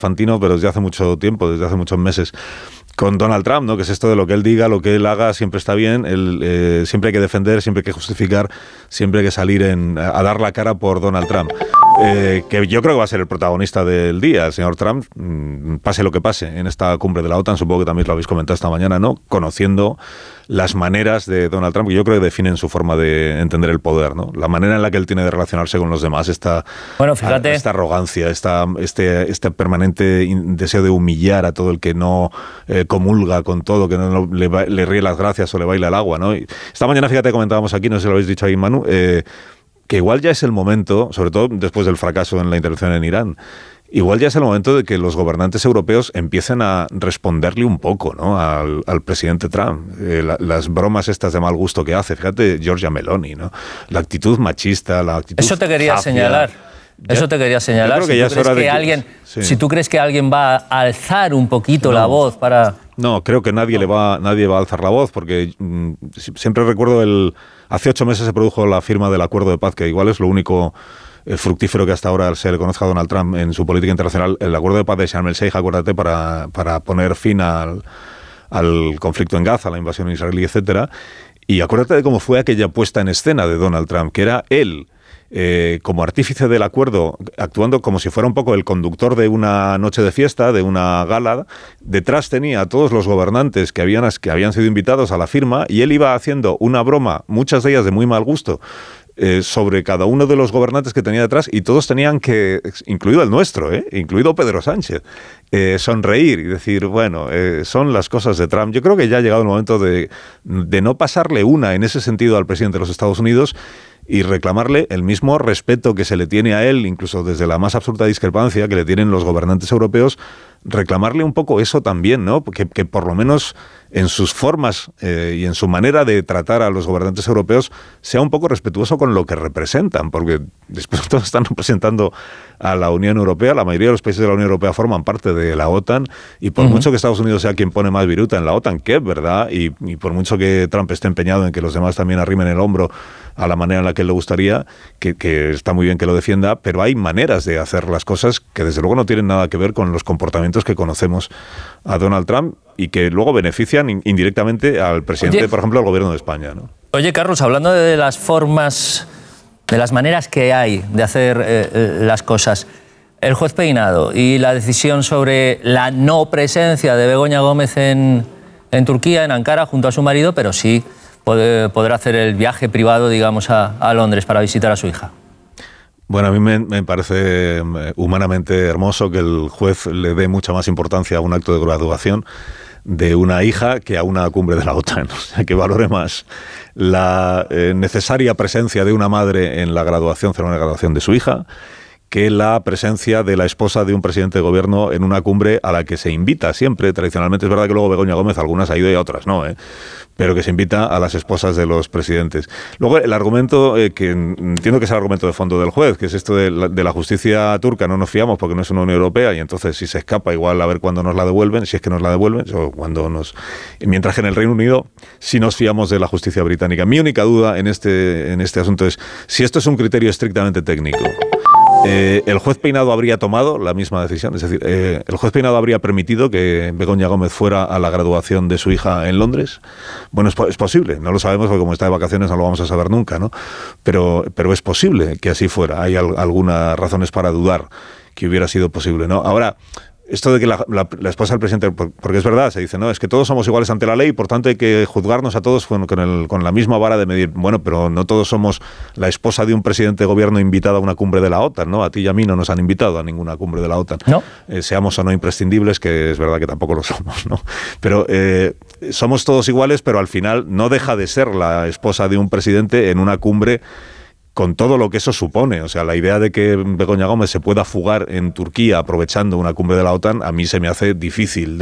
Fantino, pero desde hace mucho tiempo, desde hace muchos meses, con Donald Trump, ¿no? Que es esto de lo que él diga, lo que él haga, siempre está bien, siempre hay que defender, siempre hay que justificar, siempre hay que salir a dar la cara por Donald Trump. Que yo creo que va a ser el protagonista del día, el señor Trump, pase lo que pase en esta cumbre de la OTAN, supongo que también lo habéis comentado esta mañana, ¿no? Conociendo las maneras de Donald Trump, que yo creo que definen su forma de entender el poder, ¿no? La manera en la que él tiene de relacionarse con los demás, esta arrogancia, este permanente deseo de humillar a todo el que no comulga con todo, que no le ríe las gracias o le baila el agua, ¿no? Y esta mañana, fíjate, comentábamos aquí, no sé si lo habéis dicho ahí, Manu, que igual ya es el momento, sobre todo después del fracaso en la intervención en Irán, igual ya es el momento de que los gobernantes europeos empiecen a responderle un poco, ¿no? al presidente Trump. Las bromas estas de mal gusto que hace, fíjate, Giorgia Meloni, ¿no? La actitud machista, la actitud Eso te quería zafia. señalar. Eso te quería señalar. Yo creo que ya es hora de que... Si tú crees que alguien va a alzar un poquito la voz para... No, creo que nadie va a alzar la voz, porque siempre recuerdo hace 8 meses se produjo la firma del acuerdo de paz, que igual es lo único fructífero que hasta ahora se le conozca a Donald Trump en su política internacional, el acuerdo de paz de Sharm el Sheikh, acuérdate, para poner fin al conflicto en Gaza, la invasión israelí, etcétera. Y acuérdate de cómo fue aquella puesta en escena de Donald Trump, que era él, como artífice del acuerdo, actuando como si fuera un poco el conductor de una noche de fiesta, de una gala. Detrás tenía a todos los gobernantes que habían sido invitados a la firma, y él iba haciendo una broma, muchas de ellas de muy mal gusto, sobre cada uno de los gobernantes que tenía detrás, y todos tenían que, incluido el nuestro, incluido Pedro Sánchez, sonreír y decir, bueno, son las cosas de Trump. Yo creo que ya ha llegado el momento de no pasarle una en ese sentido al presidente de los Estados Unidos, y reclamarle el mismo respeto que se le tiene a él, incluso desde la más absoluta discrepancia que le tienen los gobernantes europeos, reclamarle un poco eso también, ¿no? Que por lo menos en sus formas y en su manera de tratar a los gobernantes europeos sea un poco respetuoso con lo que representan, porque después todos están representando a la Unión Europea, la mayoría de los países de la Unión Europea forman parte de la OTAN, y por mucho que Estados Unidos sea quien pone más viruta en la OTAN, que es verdad, y por mucho que Trump esté empeñado en que los demás también arrimen el hombro a la manera en la que él le gustaría, que está muy bien que lo defienda, pero hay maneras de hacer las cosas que desde luego no tienen nada que ver con los comportamientos que conocemos a Donald Trump y que luego benefician indirectamente al presidente, por ejemplo, al gobierno de España, ¿no? Oye, Carlos, hablando de las formas, de las maneras que hay de hacer las cosas, el juez Peinado y la decisión sobre la no presencia de Begoña Gómez en Turquía, en Ankara, junto a su marido, pero sí poder hacer el viaje privado, digamos, a Londres para visitar a su hija. Bueno, a mí me parece humanamente hermoso que el juez le dé mucha más importancia a un acto de graduación de una hija que a una cumbre de la OTAN. O sea, que valore más la necesaria presencia de una madre en la ceremonia de graduación de su hija, que la presencia de la esposa de un presidente de gobierno en una cumbre a la que se invita siempre, tradicionalmente. Es verdad que luego Begoña Gómez algunas ha ido y otras no, pero que se invita a las esposas de los presidentes. Luego el argumento, que entiendo que es el argumento de fondo del juez, que es esto de la justicia turca, no nos fiamos porque no es una Unión Europea, y entonces si se escapa igual a ver cuándo nos la devuelven, si es que nos la devuelven, o mientras que en el Reino Unido sí nos fiamos de la justicia británica. Mi única duda en este asunto es si esto es un criterio estrictamente técnico. ¿El juez Peinado habría tomado la misma decisión? Es decir, ¿el juez Peinado habría permitido que Begoña Gómez fuera a la graduación de su hija en Londres? Bueno, es posible, no lo sabemos porque como está de vacaciones no lo vamos a saber nunca, ¿no? Pero es posible que así fuera. Hay algunas razones para dudar que hubiera sido posible, ¿no? Ahora, esto de que la esposa del presidente, porque es verdad, se dice, no, es que todos somos iguales ante la ley, por tanto hay que juzgarnos a todos con la misma vara de medir. Bueno, pero no todos somos la esposa de un presidente de gobierno invitada a una cumbre de la OTAN, ¿no? A ti y a mí no nos han invitado a ninguna cumbre de la OTAN. ¿No? Seamos o no imprescindibles, que es verdad que tampoco lo somos, ¿no? Pero somos todos iguales, pero al final no deja de ser la esposa de un presidente en una cumbre, con todo lo que eso supone. O sea, la idea de que Begoña Gómez se pueda fugar en Turquía aprovechando una cumbre de la OTAN, a mí se me hace difícil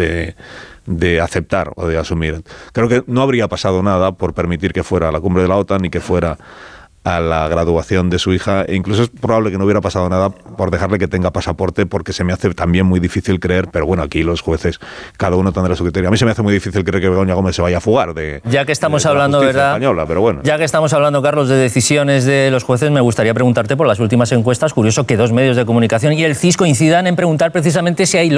de aceptar o de asumir. Creo que no habría pasado nada por permitir que fuera a la cumbre de la OTAN y que fuera a la graduación de su hija, e incluso es probable que no hubiera pasado nada por dejarle que tenga pasaporte, porque se me hace también muy difícil creer, pero bueno, aquí los jueces, cada uno tendrá su criterio. A mí se me hace muy difícil creer que Begoña Gómez se vaya a fugar ya que estamos de hablando, ¿verdad? Española, pero bueno. Ya que estamos hablando, Carlos, de decisiones de los jueces, me gustaría preguntarte por las últimas encuestas. Curioso que dos medios de comunicación y el CIS coincidan en preguntar precisamente si hay